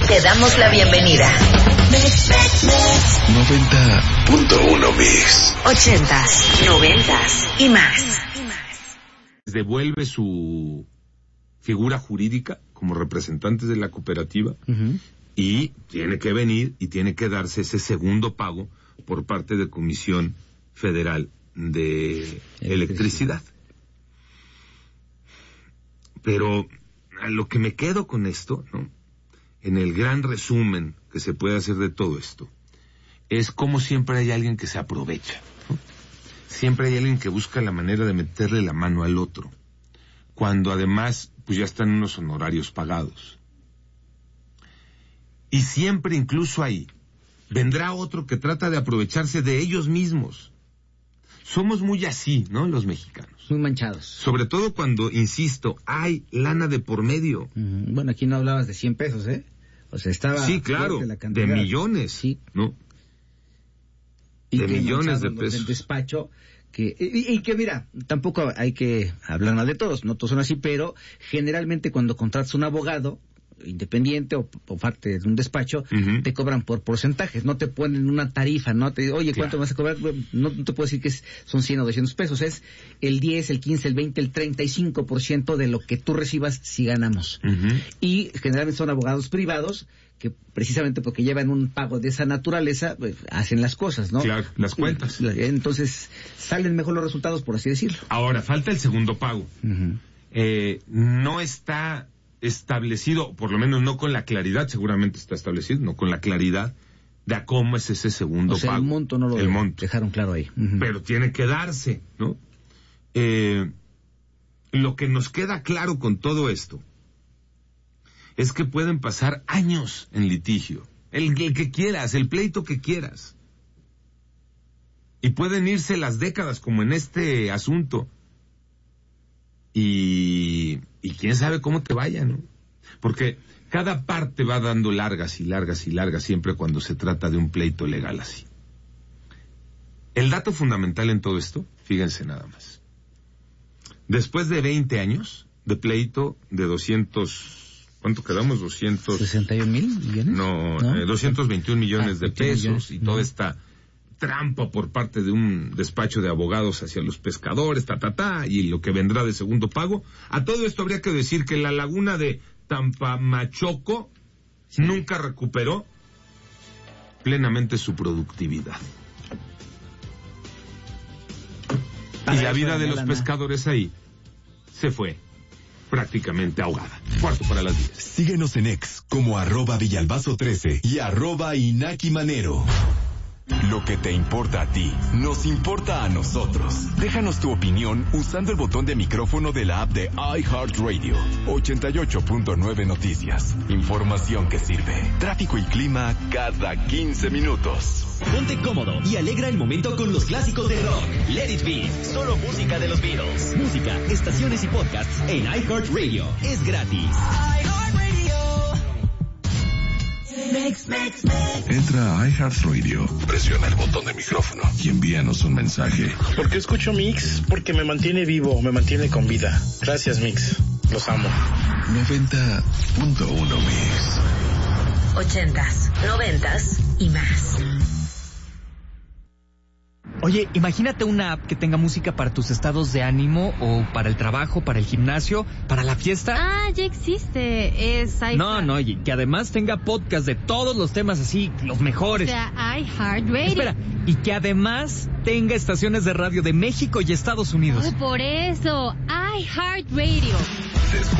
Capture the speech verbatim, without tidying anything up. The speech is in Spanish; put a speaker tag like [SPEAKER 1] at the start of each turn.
[SPEAKER 1] Te damos la bienvenida.
[SPEAKER 2] noventa punto uno Mix.
[SPEAKER 1] Ochentas, noventas y más.
[SPEAKER 3] Devuelve su figura jurídica como representantes de la cooperativa uh-huh. y tiene que venir y tiene que darse ese segundo pago por parte de Comisión Federal de Electricidad. Electricidad. Pero a lo que me quedo con esto, ¿no? En el gran resumen que se puede hacer de todo esto, es como siempre hay alguien que se aprovecha, ¿no? Siempre hay alguien que busca la manera de meterle la mano al otro, cuando además pues ya están unos honorarios pagados. Y siempre incluso ahí vendrá otro que trata de aprovecharse de ellos mismos. Somos muy así, ¿no? Los mexicanos.
[SPEAKER 4] Muy manchados.
[SPEAKER 3] Sobre todo cuando, insisto, hay lana de por medio.
[SPEAKER 4] Uh-huh. Bueno, aquí no hablabas de cien pesos, ¿eh? O sea, estaba...
[SPEAKER 3] Sí, claro, la de millones, sí. ¿No?
[SPEAKER 4] Y
[SPEAKER 3] de millones de pesos.
[SPEAKER 4] Del despacho, que, y, y que mira, tampoco hay que hablar mal de todos, no todos son así, pero generalmente cuando contratas un abogado independiente o, o parte de un despacho, uh-huh. te cobran por porcentajes, no te ponen una tarifa, no te oye, ¿cuánto claro. vas a cobrar? No, no te puedo decir que es, son cien o doscientos pesos, es el diez, el quince, el veinte, el treinta y cinco por ciento de lo que tú recibas si ganamos. Uh-huh. Y generalmente son abogados privados que precisamente porque llevan un pago de esa naturaleza, pues, hacen las cosas, ¿no?
[SPEAKER 3] Claro, las cuentas.
[SPEAKER 4] Entonces, salen mejor los resultados, por así decirlo.
[SPEAKER 3] Ahora, falta el segundo pago. Uh-huh. Eh, no está establecido, por lo menos no con la claridad, seguramente está establecido, no con la claridad de a cómo es ese segundo
[SPEAKER 4] o sea,
[SPEAKER 3] pago.
[SPEAKER 4] El monto no lo
[SPEAKER 3] el monto.
[SPEAKER 4] dejaron claro ahí. Uh-huh.
[SPEAKER 3] Pero tiene que darse, ¿no? Eh, lo que nos queda claro con todo esto es que pueden pasar años en litigio, el, el que quieras, el pleito que quieras, y pueden irse las décadas como en este asunto. Y, y quién sabe cómo te vaya, ¿no? Porque cada parte va dando largas y largas y largas siempre cuando se trata de un pleito legal así. El dato fundamental en todo esto, fíjense nada más. Después de veinte años de pleito de doscientos, ¿cuánto quedamos? doscientos...
[SPEAKER 4] ¿sesenta y un mil millones?
[SPEAKER 3] No, ¿no? Eh, doscientos veintiún millones ah, de pesos millones. Y toda esta trampa por parte de un despacho de abogados hacia los pescadores, ta, ta, ta, y lo que vendrá de segundo pago. A todo esto habría que decir que la laguna de Tampamachoco sí. nunca recuperó plenamente su productividad. Para y la vida de los lana. pescadores ahí se fue prácticamente ahogada. Cuarto para las diez.
[SPEAKER 2] Síguenos en X como arroba Villalbazo trece y arroba Inaki Manero. Lo que te importa a ti, nos importa a nosotros. Déjanos tu opinión usando el botón de micrófono de la app de iHeartRadio. ochenta y ocho punto nueve Noticias. Información que sirve. Tráfico y clima cada quince minutos.
[SPEAKER 5] Ponte cómodo y alegra el momento con los clásicos de rock. Let It Be, solo música de los Beatles. Música, estaciones y podcasts en iHeartRadio. Es gratis.
[SPEAKER 6] Mix, mix, mix.
[SPEAKER 2] Entra a iHeartRadio, presiona el botón de micrófono y envíanos un mensaje.
[SPEAKER 7] ¿Por qué escucho Mix? Porque me mantiene vivo, me mantiene con vida. Gracias, Mix. Los amo.
[SPEAKER 2] noventa punto uno Mix.
[SPEAKER 1] Ochentas, noventas y más.
[SPEAKER 8] Oye, imagínate una app que tenga música para tus estados de ánimo o para el trabajo, para el gimnasio, para la fiesta.
[SPEAKER 9] Ah, ya existe. Es iHeart.
[SPEAKER 8] No, no, y que además tenga podcast de todos los temas así, los mejores.
[SPEAKER 9] O sea, iHeartRadio.
[SPEAKER 8] Espera, y que además tenga estaciones de radio de México y Estados Unidos.
[SPEAKER 9] Oh, por eso, iHeartRadio.